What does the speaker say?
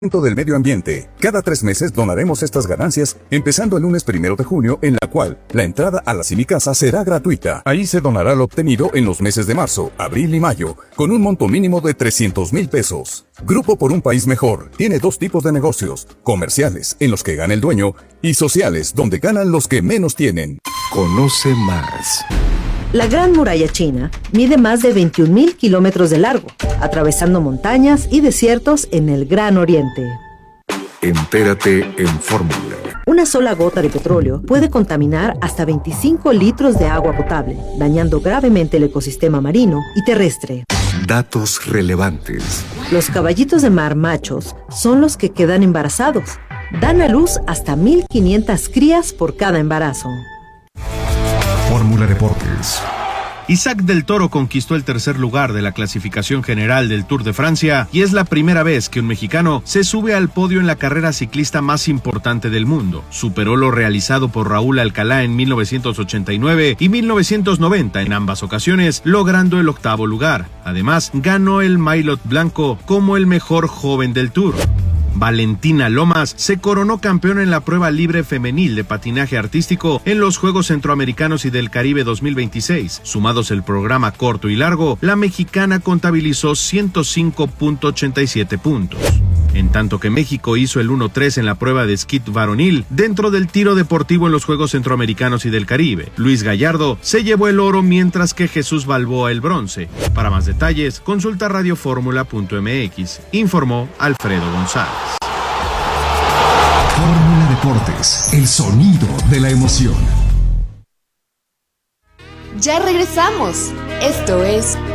del medio ambiente. Cada 3 meses donaremos estas ganancias, empezando el lunes 1 de junio, en la cual la entrada a la Simicasa será gratuita. Ahí se donará lo obtenido en los meses de marzo, abril y mayo, con un monto mínimo de 300,000 pesos. Grupo por un país mejor tiene 2 tipos de negocios: comerciales, en los que gana el dueño, y sociales, donde ganan los que menos tienen. Conoce más. La Gran Muralla China mide más de 21,000 kilómetros de largo, atravesando montañas y desiertos en el Gran Oriente. Entérate en Fórmula. Una sola gota de petróleo puede contaminar hasta 25 litros de agua potable, dañando gravemente el ecosistema marino y terrestre. Datos relevantes. Los caballitos de mar machos son los que quedan embarazados. Dan a luz hasta 1,500 crías por cada embarazo. Fórmula Deportes. Isaac del Toro conquistó el tercer lugar de la clasificación general del Tour de Francia y es la primera vez que un mexicano se sube al podio en la carrera ciclista más importante del mundo. Superó lo realizado por Raúl Alcalá en 1989 y 1990 en ambas ocasiones, logrando el 8º lugar. Además, ganó el Maillot Blanco como el mejor joven del Tour. Valentina Lomas se coronó campeona en la prueba libre femenil de patinaje artístico en los Juegos Centroamericanos y del Caribe 2026. Sumados el programa corto y largo, la mexicana contabilizó 105.87 puntos. En tanto que México hizo el 1-3 en la prueba de esquí varonil dentro del tiro deportivo en los Juegos Centroamericanos y del Caribe. Luis Gallardo se llevó el oro mientras que Jesús Balboa el bronce. Para más detalles, consulta radioformula.mx. Informó Alfredo González. Fórmula Deportes, el sonido de la emoción. Ya regresamos. Esto es